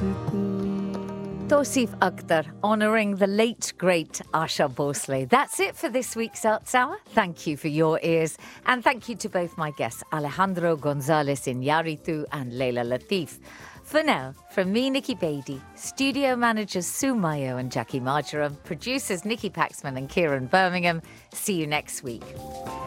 Tosif Akhtar, honouring the late, great Asha Bhosle. That's it for this week's Arts Hour. Thank you for your ears. And thank you to both my guests, Alejandro Gonzalez Iñárritu and Leila Latif. For now, from me, Nikki Beattie, studio managers Sue Mayo and Jackie Marjoram, producers Nikki Paxman and Kieran Birmingham, see you next week.